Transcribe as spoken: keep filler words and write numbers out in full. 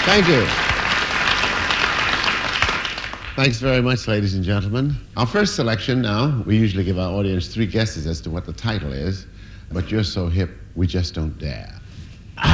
Thank you. Thanks very much, ladies and gentlemen. Our first selection now, we usually give our audience three guesses as to what the title is, but you're so hip, we just don't dare.